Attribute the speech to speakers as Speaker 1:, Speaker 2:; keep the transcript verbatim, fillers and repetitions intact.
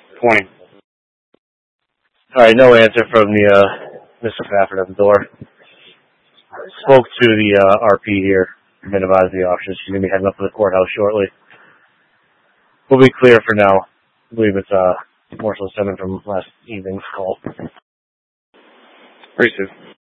Speaker 1: twenty.
Speaker 2: All right, no answer from the uh, Mister Fafford at the door. Spoke to the uh, R P here, minimize the options. She's going to be heading up to the courthouse shortly. We'll be clear for now. I believe it's uh, Marshall Seven from last evening's call.
Speaker 1: Pretty soon.